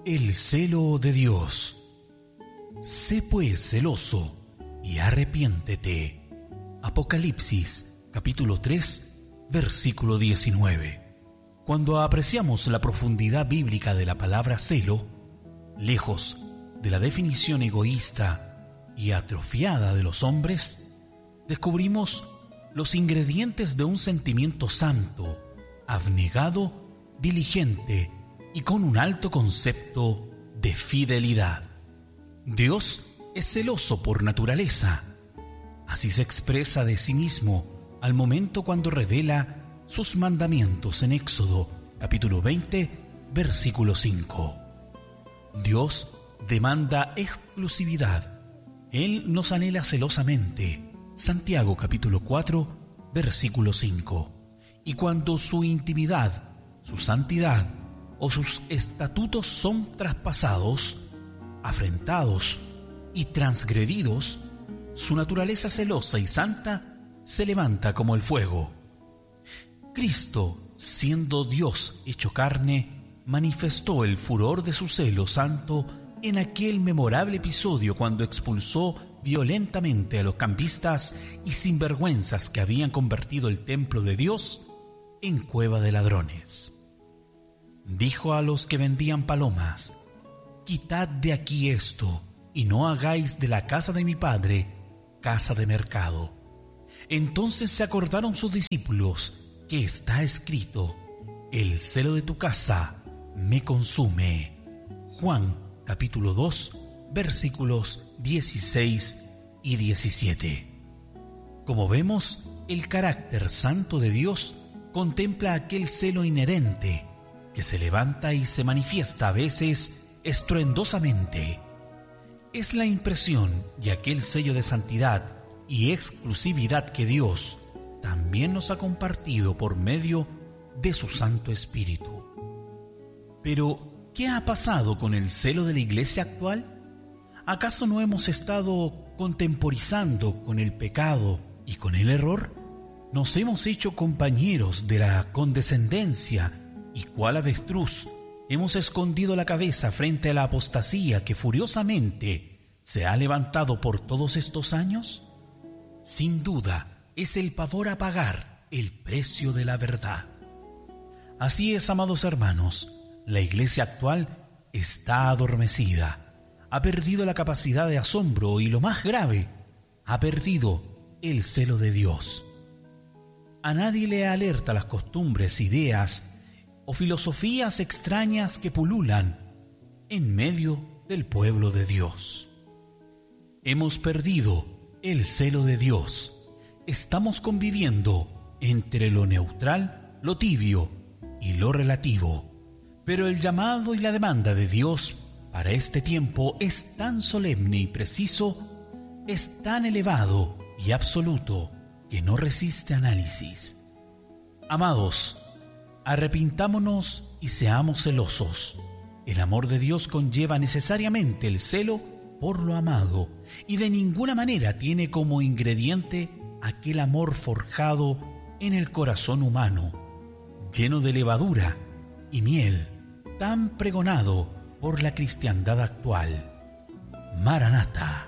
El celo de Dios. Sé pues celoso y arrepiéntete. Apocalipsis, capítulo 3, versículo 19. Cuando apreciamos la profundidad bíblica de la palabra celo, lejos de la definición egoísta y atrofiada de los hombres, descubrimos los ingredientes de un sentimiento santo, abnegado, diligente y con un alto concepto de fidelidad. Dios es celoso por naturaleza. Así se expresa de sí mismo al momento cuando revela sus mandamientos en Éxodo, capítulo 20, versículo 5. Dios demanda exclusividad. Él nos anhela celosamente. Santiago, capítulo 4, versículo 5. Y cuando su intimidad, su santidad o sus estatutos son traspasados, afrentados y transgredidos, su naturaleza celosa y santa se levanta como el fuego. Cristo, siendo Dios hecho carne, manifestó el furor de su celo santo en aquel memorable episodio cuando expulsó violentamente a los cambistas y sinvergüenzas que habían convertido el templo de Dios en cueva de ladrones. Dijo a los que vendían palomas: «Quitad de aquí esto, y no hagáis de la casa de mi padre casa de mercado». Entonces se acordaron sus discípulos que está escrito: «El celo de tu casa me consume». Juan capítulo 2, versículos 16 y 17. Como vemos, el carácter santo de Dios contempla aquel celo inherente que se levanta y se manifiesta a veces estruendosamente. Es la impresión y aquel sello de santidad y exclusividad que Dios también nos ha compartido por medio de su Santo Espíritu. Pero, ¿qué ha pasado con el celo de la iglesia actual? ¿Acaso no hemos estado contemporizando con el pecado y con el error? ¿Nos hemos hecho compañeros de la condescendencia y cual avestruz hemos escondido la cabeza frente a la apostasía que furiosamente se ha levantado por todos estos años? Sin duda, es el pavor a pagar el precio de la verdad. Así es, amados hermanos, la iglesia actual está adormecida, ha perdido la capacidad de asombro y, lo más grave, ha perdido el celo de Dios. A nadie le alerta las costumbres, ideas o filosofías extrañas que pululan en medio del pueblo de Dios. Hemos perdido el celo de Dios. Estamos conviviendo entre lo neutral, lo tibio y lo relativo. Pero el llamado y la demanda de Dios para este tiempo es tan solemne y preciso, es tan elevado y absoluto que no resiste análisis. Amados, arrepintámonos y seamos celosos. El amor de Dios conlleva necesariamente el celo por lo amado y de ninguna manera tiene como ingrediente aquel amor forjado en el corazón humano, lleno de levadura y miel, tan pregonado por la cristiandad actual. Maranatha.